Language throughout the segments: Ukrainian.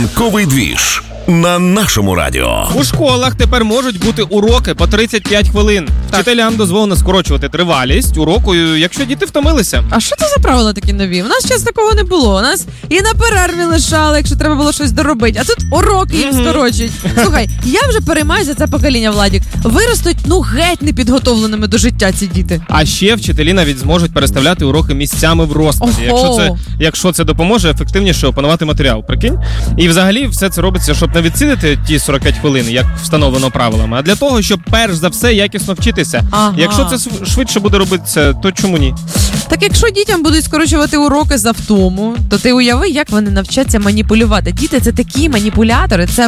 Ранковий двіж на нашому радіо. У школах тепер можуть бути уроки по 35 хвилин. Вчителям дозволено скорочувати тривалість уроку, якщо діти втомилися. А що це за правила такі нові? У нас час такого не було. У нас і на перерві лишали, якщо треба було щось доробити. А тут уроки їм скорочують. Слухай, я вже переймаюся за це покоління, Владік. Виростуть, геть непідготовленими до життя ці діти. А ще вчителі навіть зможуть переставляти уроки місцями в розкладі, якщо це допоможе ефективніше опанувати матеріал. Прикинь? І взагалі все це робиться, щоб не відсидити ті 45 хвилин, як встановлено правилами, а для того, щоб перш за все якісно вчитися. Ага. Якщо це швидше буде робитися, то чому ні? Так якщо дітям будуть скорочувати уроки за втому, то ти уяви, як вони навчаться маніпулювати. Діти — це такі маніпулятори, це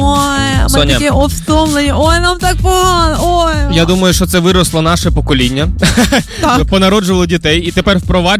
ми такі втомлені, нам так погано, Я думаю, що це виросло наше покоління, понароджувало дітей і тепер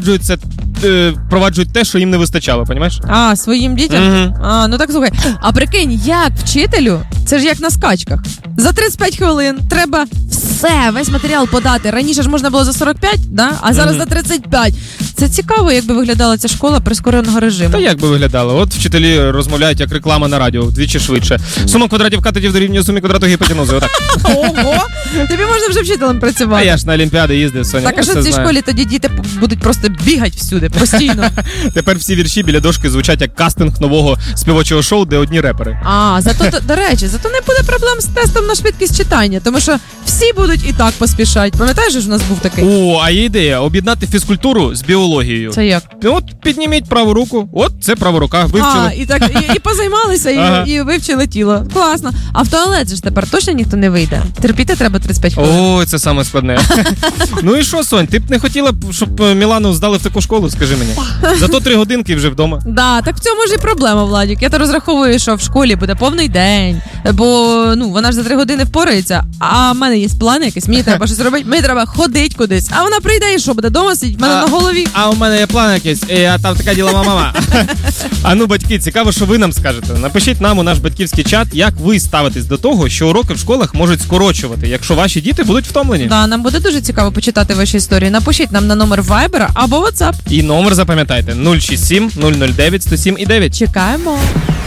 впроваджують те, що їм не вистачало, розумієш? Своїм дітям? Ну так слухай. А прикинь, як вчителю, це ж як на скачках. За 35 хвилин треба весь матеріал подати. Раніше ж можна було за 45, да? А зараз за 35. Це цікаво, як би виглядала ця школа прискореного режиму. Та як би виглядало? От вчителі розмовляють як реклама на радіо, вдвічі швидше. Сума квадратів катетів дорівнює сумі квадрату гіпотенузи. Отак. Ого! Тобі можна вже вчителем працювати. А я ж на Олімпіади їздив, Соня. Так, а що в цій школі тоді діти будуть просто бігати всюди, постійно? Тепер всі вірші біля дошки звучать як кастинг нового співочого шоу, де одні репери. Зато, до речі, не буде проблем з тестом на швидкість читання, тому що всі будуть і так поспішати. Пам'ятаєш, ж у нас був такий? А є ідея об'єднати фізкультуру з біологією. Це як? От підніміть праву руку, це права рука, вивчили. І позаймалися, і вивчили тіло. Класно. А в туалет ж тепер точно ніхто не вийде? Терпіти треба 35 хвилин. Це саме складне. Ну і що, Сонь, ти б не хотіла, щоб Мілану здали в таку школу, скажи мені? Зато 3 годинки вже вдома. Да, так в цьому ж і проблема, Владік. Я то розраховую, що в школі буде повний день, бо вона ж за 3 години впорається, а в мене є план якийсь, мені треба щось робити, мені треба ходити кудись, а вона прийде і що, буде вдома сидіти, в мене на голові. А у мене є план якийсь, а там така ділова мама. Батьки, цікаво, що ви нам скажете. Напишіть нам у наш батьківський чат, як ви ставитесь до того, що уроки в школах можуть скорочувати, якщо ваші діти будуть втомлені. Да, нам буде дуже цікаво почитати ваші історії. Напишіть нам на номер Viber або WhatsApp. І номер запам'ятайте 067 009 107 і 9. Чекаємо.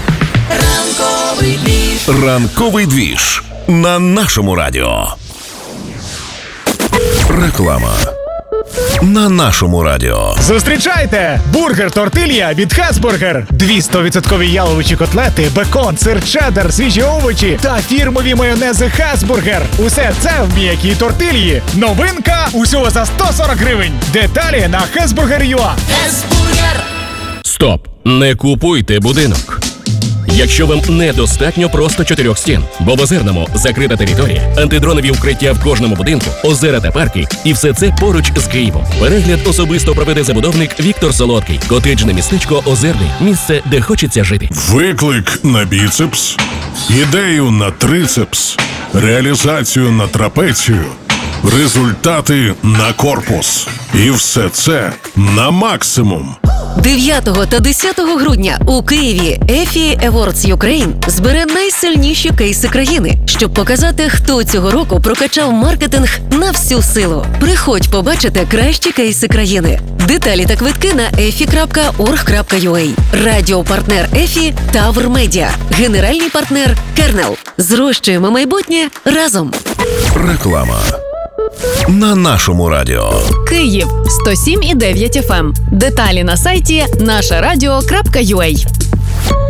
Ранковий двіж на нашому радіо. Реклама на нашому радіо. Зустрічайте! Бургер Тортилья від Хесбургер. 200% яловичі котлети, бекон, сир чеддер, свіжі овочі та фірмові майонези Хесбургер. Усе це в м'якій тортильї. Новинка усього за 140 гривень. Деталі на Hesburger.ua. Стоп! Не купуйте будинок. Якщо вам недостатньо просто 4 стін, бо в Озерному закрита територія, антидронові укриття в кожному будинку, озера та парки, і все це поруч з Києвом. Перегляд особисто проведе забудовник Віктор Солодкий. Котеджне містечко Озерний. Місце, де хочеться жити. Виклик на біцепс, ідею на трицепс, реалізацію на трапецію, результати на корпус. І все це на максимум. 9 та 10 грудня у Києві EFI Awards Ukraine збере найсильніші кейси країни, щоб показати, хто цього року прокачав маркетинг на всю силу. Приходь побачити кращі кейси країни. Деталі та квитки на efi.org.ua. Радіопартнер EFI Тавр Медіа. Генеральний партнер Кернел. Зрощуємо майбутнє разом. Реклама на нашому радіо. Київ 107,9 FM. Деталі на сайті нашарадіо.ua.